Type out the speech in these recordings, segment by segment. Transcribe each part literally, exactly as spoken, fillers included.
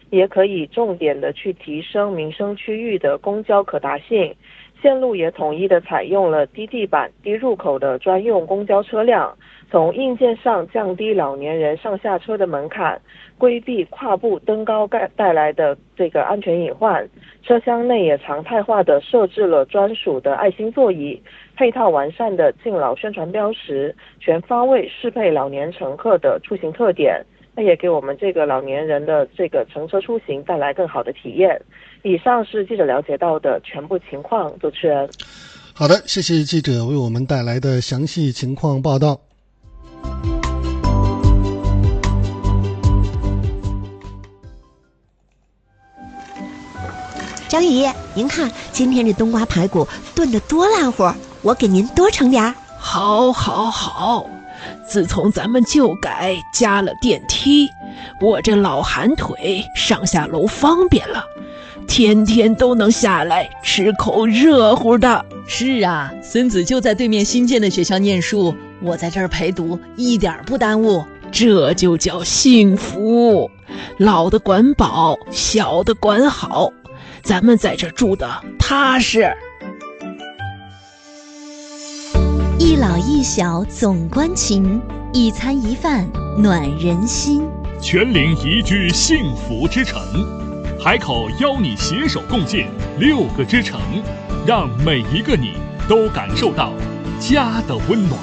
也可以重点的去提升民生区域的公交可达性。线路也统一的采用了低地板、低入口的专用公交车辆，从硬件上降低老年人上下车的门槛，规避跨步登高带来的这个安全隐患。车厢内也常态化的设置了专属的爱心座椅，配套完善的敬老宣传标识，全方位适配老年乘客的出行特点，那也给我们这个老年人的这个乘车出行带来更好的体验。以上是记者了解到的全部情况，主持人。 好的，谢谢记者为我们带来的详细情况报道。 张姨，您看今天这冬瓜排骨炖得多烂乎，我给您多盛点儿。 好好好，自从咱们旧改加了电梯，我这老寒腿上下楼方便了，天天都能下来吃口热乎的。 是啊，孙子就在对面新建的学校念书，我在这儿陪读一点不耽误。 这就叫幸福，老的管饱，小的管好，咱们在这住的踏实。 一老一小总关情，一餐一饭暖人心。 全龄宜居幸福之城，海口邀你携手共建六个之城，让每一个你都感受到家的温暖。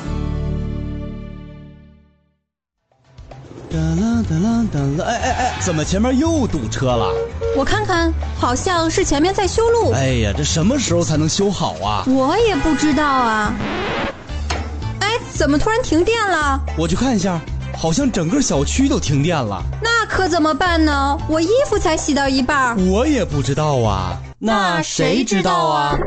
哒啦哒啦哒啦，哎哎哎，怎么前面又堵车了？ 我看看，好像是前面在修路。 哎呀，这什么时候才能修好啊？ 我也不知道啊。哎，怎么突然停电了？ 我去看一下，好像整个小区都停电了。 那可怎么办呢？我衣服才洗到一半。 我也不知道啊。 那谁知道啊？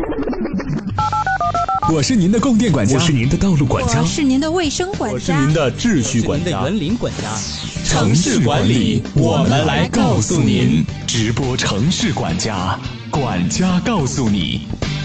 我是您的供电管家，我是您的道路管家， 我是您的卫生管家， 我是您的秩序管家， 园林管家。 城市管理，我们来告诉您。 直播城市管家，管家告诉你。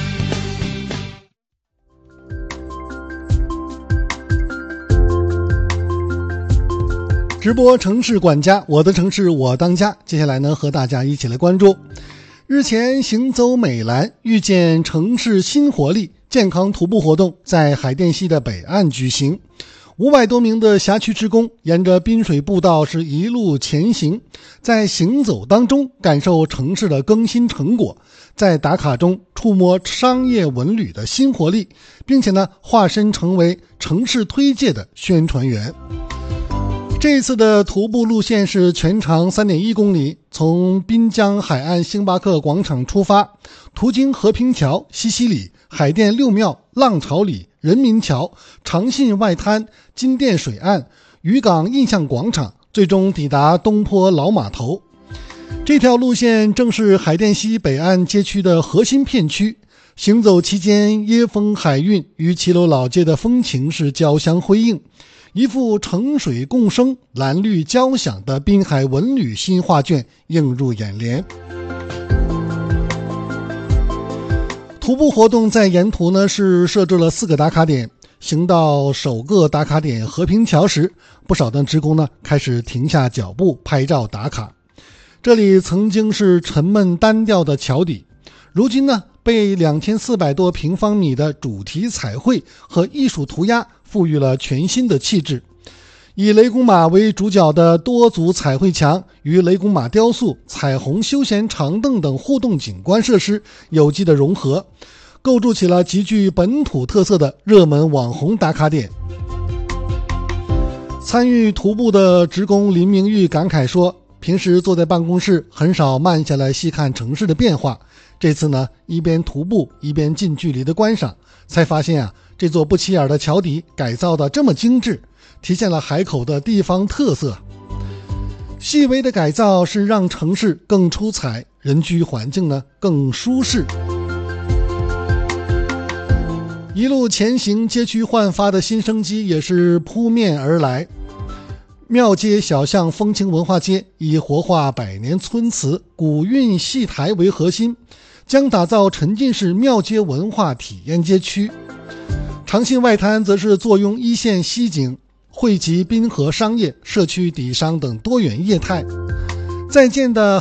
直播城市管家，我的城市我当家。接下来呢，和大家一起来关注。日前，行走美蓝，遇见城市新活力健康徒步活动在海淀西的北岸举行。五百多名的辖区职工沿着滨水步道是一路前行，在行走当中感受城市的更新成果，在打卡中触摸商业文旅的新活力，并且呢，化身成为城市推介的宣传员。这次的徒步路线是全长 三点一公里，从滨江海岸星巴克广场出发，途经和平桥、西西里、海淀六庙、浪潮里、人民桥、长信外滩、金店水岸、渔港印象广场，最终抵达东坡老码头。这条路线正是海淀西北岸街区的核心片区，行走期间，椰风海韵与骑楼老街的风情是交相辉映，一幅城水共生、蓝绿交响的滨海文旅新画卷映入眼帘。徒步活动在沿途呢是设置了四个打卡点，行到首个打卡点和平桥时，不少的职工呢开始停下脚步拍照打卡。这里曾经是沉闷单调的桥底，如今呢被两千四百多平方米的主题彩绘和艺术涂鸦赋予了全新的气质。以雷公马为主角的多组彩绘墙与雷公马雕塑、彩虹休闲长凳等互动景观设施有机的融合，构筑起了极具本土特色的热门网红打卡点。参与徒步的职工林明玉感慨说，平时坐在办公室很少慢下来细看城市的变化，这次呢一边徒步一边近距离的观赏，才发现啊这座不起眼的桥底改造的这么精致，体现了海口的地方特色。细微的改造是让城市更出彩，人居环境呢更舒适。一路前行，街区焕发的新生机也是扑面而来。庙街小巷风情文化街以活化百年村祠、古韵戏台为核心，将打造沉浸式庙街文化体验街区。长信外滩则是坐拥一线西景，汇集滨河商业、社区底商等多元业态。在建的